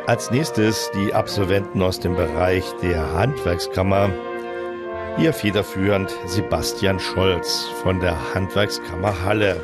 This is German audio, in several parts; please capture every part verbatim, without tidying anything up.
Als nächstes die Absolventen aus dem Bereich der Handwerkskammer. Hier federführend Sebastian Scholz von der Handwerkskammer Halle.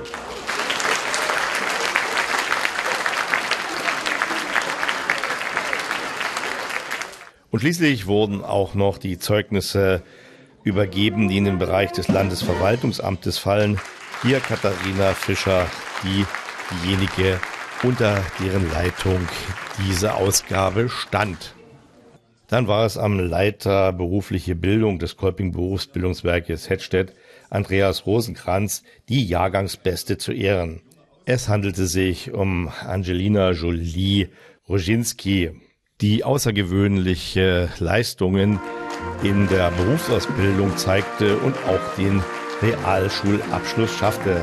Und schließlich wurden auch noch die Zeugnisse übergeben, die in den Bereich des Landesverwaltungsamtes fallen. Hier Katharina Fischer, die diejenige, unter deren Leitung diese Ausgabe stand. Dann war es am Leiter berufliche Bildung des Kolping Berufsbildungswerkes Hettstedt, Andreas Rosenkranz, die Jahrgangsbeste zu ehren. Es handelte sich um Angelina Jolie Roginski, die außergewöhnliche Leistungen in der Berufsausbildung zeigte und auch den Realschulabschluss schaffte.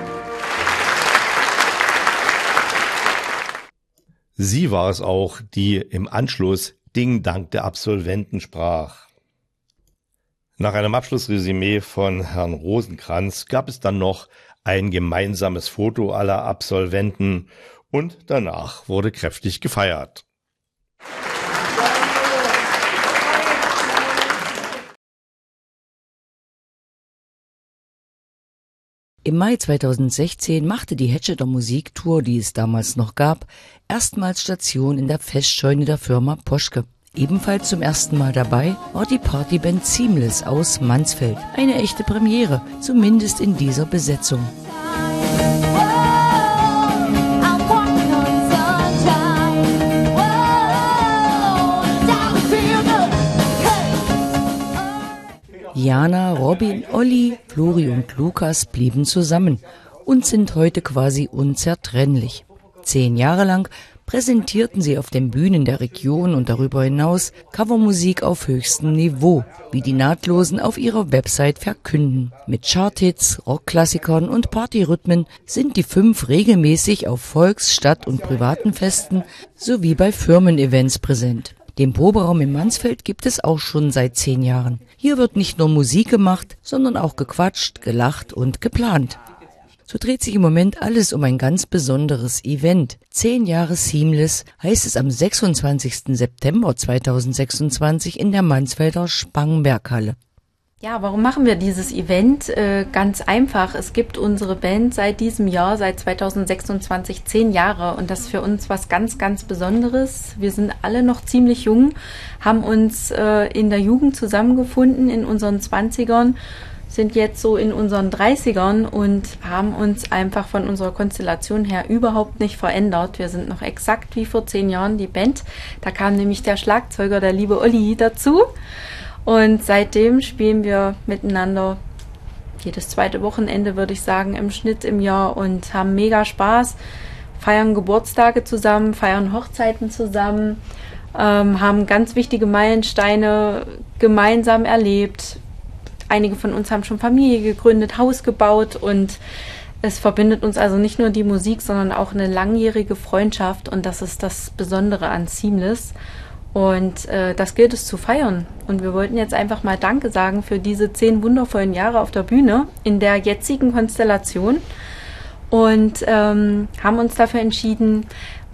Sie war es auch, die im Anschluss Ding Dank der Absolventen sprach. Nach einem Abschlussresümee von Herrn Rosenkranz gab es dann noch ein gemeinsames Foto aller Absolventen und danach wurde kräftig gefeiert. Im Mai zweitausendsechzehn machte die Hettstedter Musiktour, die es damals noch gab, erstmals Station in der Festscheune der Firma Poschke. Ebenfalls zum ersten Mal dabei war die Partyband Seamless aus Mansfeld. Eine echte Premiere, zumindest in dieser Besetzung. Jana, Robin, Olli, Flori und Lukas blieben zusammen und sind heute quasi unzertrennlich. Zehn Jahre lang präsentierten sie auf den Bühnen der Region und darüber hinaus Covermusik auf höchstem Niveau, wie die Nahtlosen auf ihrer Website verkünden. Mit Charthits, Rockklassikern und Partyrhythmen sind die fünf regelmäßig auf Volks-, Stadt- und privaten Festen sowie bei Firmen-Events präsent. Den Proberaum in Mansfeld gibt es auch schon seit zehn Jahren. Hier wird nicht nur Musik gemacht, sondern auch gequatscht, gelacht und geplant. So dreht sich im Moment alles um ein ganz besonderes Event. Zehn Jahre Seamless heißt es am sechsundzwanzigsten September zweitausendsechsundzwanzig in der Mansfelder Spangenberghalle. Ja, warum machen wir dieses Event? Äh, ganz einfach. Es gibt unsere Band seit diesem Jahr, seit zweitausendsechsundzwanzig, zehn Jahre. Und das ist für uns was ganz, ganz Besonderes. Wir sind alle noch ziemlich jung, haben uns äh, in der Jugend zusammengefunden, in unseren Zwanzigern, sind jetzt so in unseren Dreißigern und haben uns einfach von unserer Konstellation her überhaupt nicht verändert. Wir sind noch exakt wie vor zehn Jahren die Band. Da kam nämlich der Schlagzeuger, der liebe Olli, dazu. Und seitdem spielen wir miteinander jedes zweite Wochenende, würde ich sagen, im Schnitt im Jahr und haben mega Spaß, feiern Geburtstage zusammen, feiern Hochzeiten zusammen, ähm, haben ganz wichtige Meilensteine gemeinsam erlebt. Einige von uns haben schon Familie gegründet, Haus gebaut und es verbindet uns also nicht nur die Musik, sondern auch eine langjährige Freundschaft und das ist das Besondere an Seamless. Und äh, das gilt es zu feiern. Und wir wollten jetzt einfach mal Danke sagen für diese zehn wundervollen Jahre auf der Bühne in der jetzigen Konstellation und ähm, haben uns dafür entschieden,